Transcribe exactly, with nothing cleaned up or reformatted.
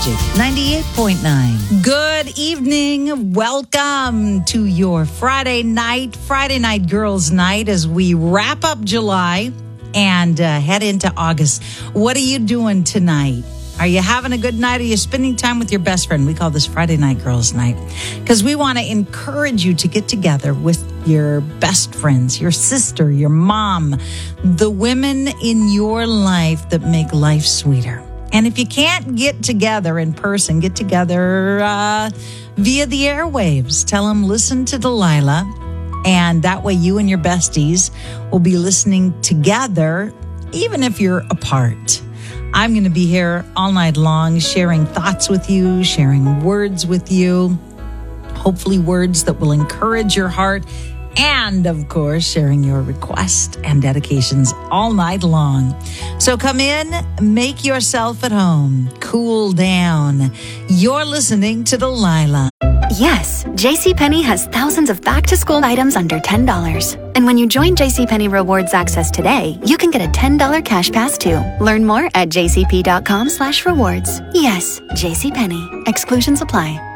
Magic ninety-eight point nine. Good evening. Welcome to your Friday night, Friday night girls' night as we wrap up July and uh, head into August. What are you doing tonight? Are you having a good night? Are you spending time with your best friend? We call this Friday Night Girls Night because we want to encourage you to get together with your best friends, your sister, your mom, the women in your life that make life sweeter. And if you can't get together in person, get together uh, via the airwaves. Tell them, listen to Delilah. And that way you and your besties will be listening together, even if you're apart. I'm going to be here all night long, sharing thoughts with you, sharing words with you, hopefully words that will encourage your heart, and of course, sharing your requests and dedications all night long. So come in, make yourself at home, cool down. You're listening to Delilah. Yes, JCPenney has thousands of back-to-school items under ten dollars. And when you join JCPenney Rewards Access today, you can get a ten dollars cash pass too. Learn more at jcp.com slash rewards. Yes, JCPenney. Exclusions apply.